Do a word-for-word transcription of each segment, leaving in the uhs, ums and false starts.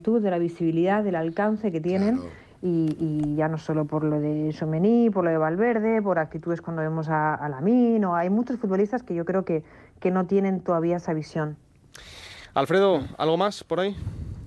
de la visibilidad, del alcance que tienen, claro. y, y ya no solo por lo de Tchouaméni, por lo de Valverde, por actitudes cuando vemos a, a Lamine, o hay muchos futbolistas que yo creo que, que no tienen todavía esa visión. Alfredo, ¿algo más por ahí?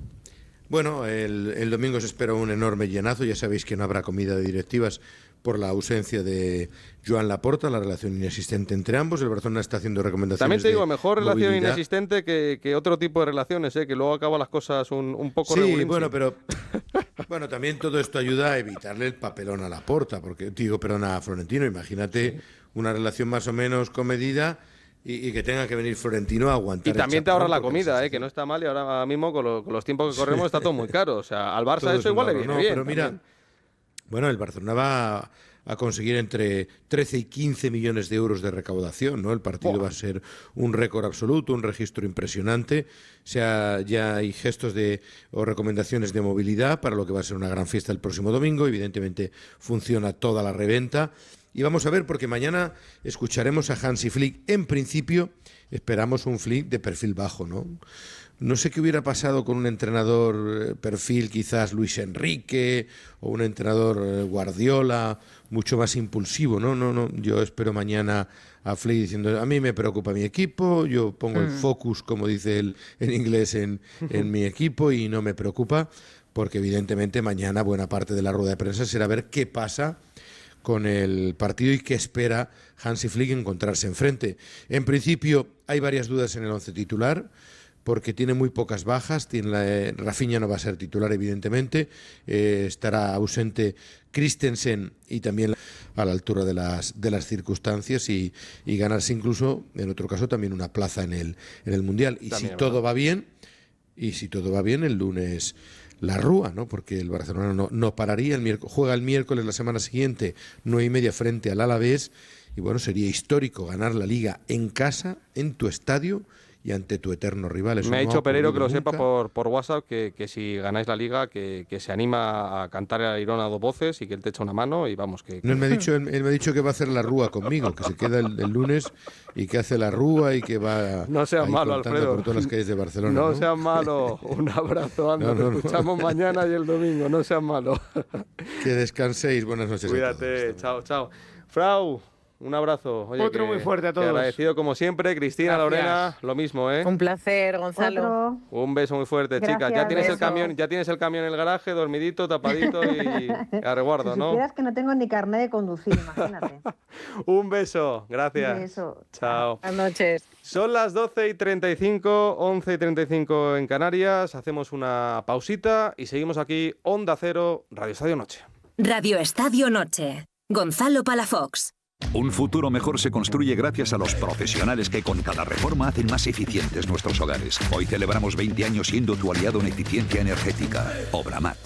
Bueno, el, el domingo se espera un enorme llenazo, ya sabéis que no habrá comida de directivas por la ausencia de Joan Laporta, la relación inexistente entre ambos. El Barcelona está haciendo recomendaciones. También te digo, de mejor movilidad. Relación inexistente que, que otro tipo de relaciones, ¿eh? Que luego acaban las cosas un, un poco Sí, regulín, bueno, sí. pero bueno, también todo esto ayuda a evitarle el papelón a Laporta, porque digo, perdón, a Florentino. Imagínate sí. una relación más o menos comedida y, y que tenga que venir Florentino a aguantar. Y también te ahorra la comida, ¿eh? Que no está mal, y ahora mismo con, lo, con los tiempos que corremos está todo muy caro. O sea, al Barça todo eso igual le viene no, bien. Pero mira, también. Bueno, el Barcelona va a, a conseguir entre trece y quince millones de euros de recaudación, ¿no? El partido oh. va a ser un récord absoluto, un registro impresionante. O sea, ya hay gestos de o recomendaciones de movilidad para lo que va a ser una gran fiesta el próximo domingo. Evidentemente funciona toda la reventa. Y vamos a ver, porque mañana escucharemos a Hansi Flick. En principio esperamos un Flick de perfil bajo, ¿no? No sé qué hubiera pasado con un entrenador perfil quizás Luis Enrique o un entrenador Guardiola mucho más impulsivo, ¿no? No, no. Yo espero mañana a Flick diciendo, a mí me preocupa mi equipo, yo pongo mm. el focus, como dice él en inglés, en, en mi equipo y no me preocupa, porque evidentemente mañana buena parte de la rueda de prensa será ver qué pasa con el partido y qué espera Hansi Flick encontrarse enfrente. En principio hay varias dudas en el once titular, porque tiene muy pocas bajas. Tiene la, eh, Rafinha no va a ser titular, evidentemente. Eh, estará ausente Christensen y también a la altura de las, de las circunstancias y, y ganarse incluso, en otro caso, también una plaza en el, en el Mundial. Y también, si todo va bien, y si todo va bien, el lunes la Rúa, ¿no? Porque el Barcelona no, no pararía. El miércoles, juega el miércoles la semana siguiente, nueve y media frente al Alavés. Y bueno, sería histórico ganar la Liga en casa, en tu estadio, y ante tu eterno rival. Eso Me ha no dicho ha Pereiro que lo nunca. sepa por, por WhatsApp que, que si ganáis la Liga que, que se anima a cantar a Irón a dos voces y que él te echa una mano y vamos que... que... No, él, me ha dicho, él, él me ha dicho que va a hacer la Rúa conmigo, que se queda el, el lunes y que hace la Rúa y que va no seas malo, Alfredo, por todas las calles de Barcelona. No, No seas malo, un abrazo, anda, no, no, te escuchamos no. mañana y el domingo, no seas malo. Que descanséis, buenas noches. Cuídate, chao, chao. Frau, un abrazo. Oye, Otro que, muy fuerte a todos. Agradecido como siempre. Cristina, Gracias. Lorena, lo mismo, ¿eh? Un placer, Gonzalo. Otro. Un beso muy fuerte, Gracias, chicas. Ya tienes beso. el camión, ya tienes el camión en el garaje, dormidito, tapadito y a resguardo, si ¿no? Si supieras que no tengo ni carnet de conducir, imagínate. Un beso, gracias. Un beso. Chao. Buenas noches. Son las doce y treinta y cinco, once y treinta y cinco en Canarias. Hacemos una pausita y seguimos aquí, Onda Cero, Radio Estadio Noche. Radio Estadio Noche. Gonzalo Palafox. Un futuro mejor se construye gracias a los profesionales que con cada reforma hacen más eficientes nuestros hogares. Hoy celebramos veinte años siendo tu aliado en eficiencia energética. Obramat.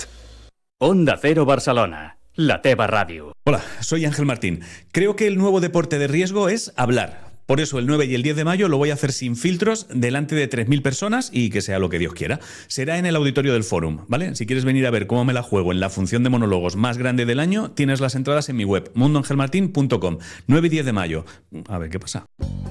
Onda Cero Barcelona, la teva ràdio. Hola, soy Ángel Martín. Creo que el nuevo deporte de riesgo es hablar. Por eso el nueve y el diez de mayo lo voy a hacer sin filtros, delante de tres mil personas y que sea lo que Dios quiera. Será en el auditorio del Fórum, ¿vale? Si quieres venir a ver cómo me la juego en la función de monólogos más grande del año, tienes las entradas en mi web, mundo ángel martín punto com. nueve y diez de mayo. A ver qué pasa.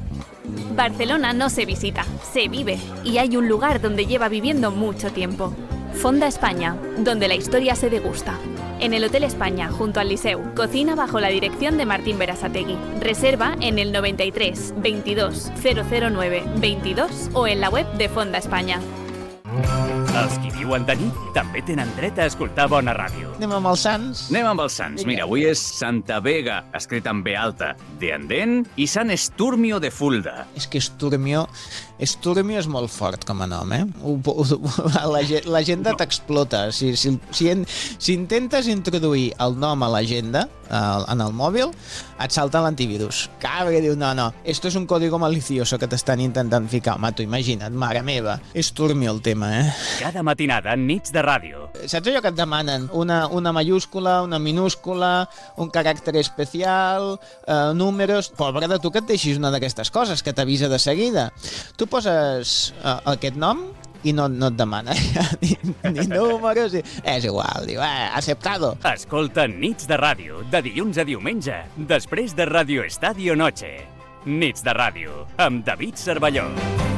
Barcelona no se visita, se vive. Y hay un lugar donde lleva viviendo mucho tiempo. Fonda España, donde la historia se degusta. En el Hotel España, junto al Liceu, cocina bajo la dirección de Martín Berasategui. Reserva en el noventa y tres, veintidós, cero cero nueve, veintidós o en la web de Fonda España. Els qui viuen de nit també tenen dret a escoltar bona ràdio. Anem amb els Sants? Anem amb els Sants. Mira, avui és Santa Vega, escrit amb B alta, de Andén, i Sant Esturmio de Fulda. És que Esturmio... Esturmio és molt fort com a nom, eh? Ho, ho, la, l'agenda t'explota. Si, si, si, en, si intentes introduir el nom a l'agenda, el, en el mòbil, et salta l'antivirus. Cabra, diu, no, no, esto es un código malicioso que t'estan intentant ficar. Mato, imagina't, mare meva. Esturmio el tema, eh? Cada matinada, nits de ràdio. Saps allò que et demanen? Una, una mayúscula, una minúscula, un caràcter especial, eh, números... Pobre de tu que et deixis una d'aquestes coses, que t'avisa de seguida. Tu poses uh, aquest nom i no, no et demana ni, ni números, i... és igual, diu, eh, aceptado. Escolta Nits de Ràdio, de dilluns a diumenge, després de Radio Estadio Noche. Nits de Ràdio, amb David Cervelló.